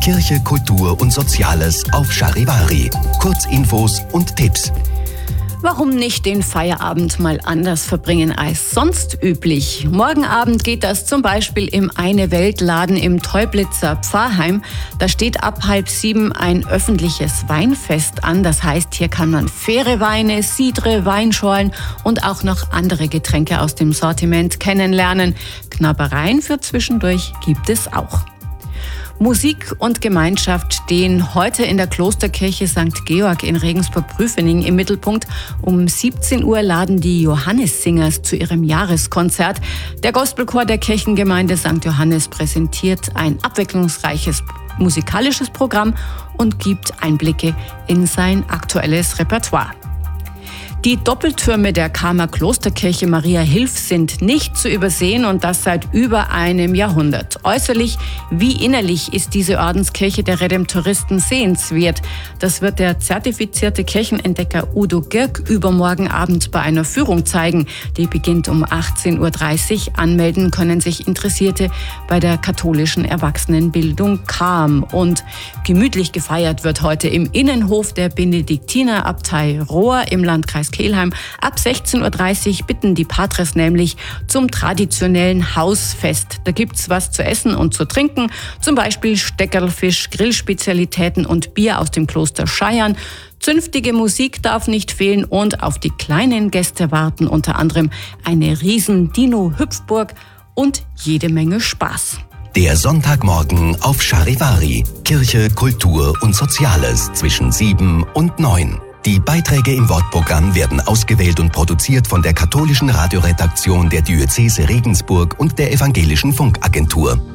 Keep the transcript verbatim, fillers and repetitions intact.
Kirche, Kultur und Soziales auf Charivari. Kurzinfos und Tipps. Warum nicht den Feierabend mal anders verbringen als sonst üblich? Morgen Abend geht das zum Beispiel im Eine-Welt-Laden im Teublitzer Pfarrheim. Da steht ab halb sieben ein öffentliches Weinfest an. Das heißt, hier kann man faire Weine, Cidre, Weinschorlen und auch noch andere Getränke aus dem Sortiment kennenlernen. Knabbereien für zwischendurch gibt es auch. Musik und Gemeinschaft stehen heute in der Klosterkirche Sankt Georg in Regensburg-Prüfening im Mittelpunkt. Um siebzehn Uhr laden die Johannessingers zu ihrem Jahreskonzert. Der Gospelchor der Kirchengemeinde Sankt Johannes präsentiert ein abwechslungsreiches musikalisches Programm und gibt Einblicke in sein aktuelles Repertoire. Die Doppeltürme der Kamer Klosterkirche Maria Hilf sind nicht zu übersehen und das seit über einem Jahrhundert. Äußerlich wie innerlich ist diese Ordenskirche der Redemptoristen sehenswert. Das wird der zertifizierte Kirchenentdecker Udo Girk übermorgen Abend bei einer Führung zeigen. Die beginnt um achtzehn Uhr dreißig. Anmelden können sich Interessierte bei der katholischen Erwachsenenbildung K A M. Und gemütlich gefeiert wird heute im Innenhof der Benediktinerabtei Rohr im Landkreis Kelheim. Ab sechzehn Uhr dreißig bitten die Patres nämlich zum traditionellen Hausfest. Da gibt's was zu essen und zu trinken, zum Beispiel Steckerlfisch, Grillspezialitäten und Bier aus dem Kloster Scheiern. Zünftige Musik darf nicht fehlen und auf die kleinen Gäste warten unter anderem eine riesen Dino-Hüpfburg und jede Menge Spaß. Der Sonntagmorgen auf Charivari. Kirche, Kultur und Soziales zwischen sieben und neun. Die Beiträge im Wortprogramm werden ausgewählt und produziert von der katholischen Radioredaktion der Diözese Regensburg und der Evangelischen Funkagentur.